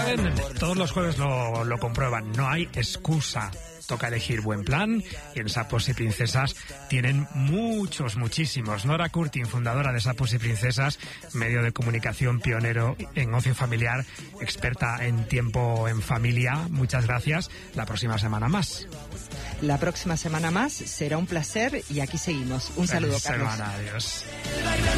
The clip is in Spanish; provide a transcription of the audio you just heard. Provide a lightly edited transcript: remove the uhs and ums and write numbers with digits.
saben, todos los jueves lo comprueban, no hay excusa. Toca elegir buen plan y en Sapos y Princesas tienen muchísimos. Nora Curtin, fundadora de Sapos y Princesas, medio de comunicación pionero en ocio familiar, experta en tiempo en familia. Muchas gracias. La próxima semana más. La próxima semana más será un placer y aquí seguimos. Un saludo, Carlos. Adiós.